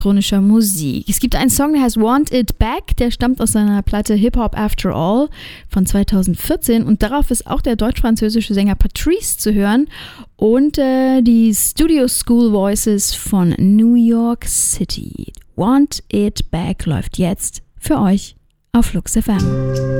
elektronischer Musik. Es gibt einen Song, der heißt Want It Back, der stammt aus seiner Platte Hip Hop After All von 2014 und darauf ist auch der deutsch-französische Sänger Patrice zu hören und die Studio School Voices von New York City. Want It Back läuft jetzt für euch auf Flux FM.